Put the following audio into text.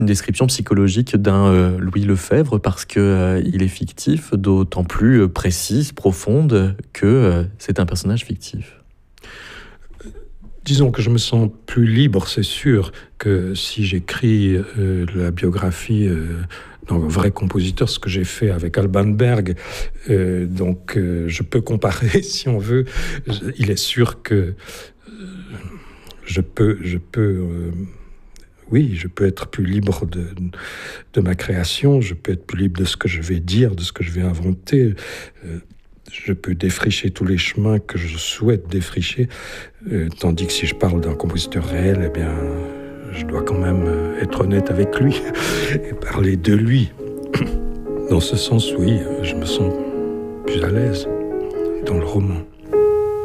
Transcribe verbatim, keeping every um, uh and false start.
une description psychologique d'un euh, Louis Lefebvre parce que euh, il est fictif, d'autant plus précise, profonde que euh, c'est un personnage fictif. Disons que je me sens plus libre, c'est sûr, que si j'écris euh, la biographie euh, d'un vrai compositeur, ce que j'ai fait avec Alban Berg. Euh, donc, euh, je peux comparer, si on veut. Il est sûr que euh, je peux... Je peux euh, oui, je peux être plus libre de, de ma création, je peux être plus libre de ce que je vais dire, de ce que je vais inventer. Euh, Je peux défricher tous les chemins que je souhaite défricher, euh, tandis que si je parle d'un compositeur réel, eh bien, je dois quand même être honnête avec lui et parler de lui. Dans ce sens, oui, je me sens plus à l'aise dans le roman.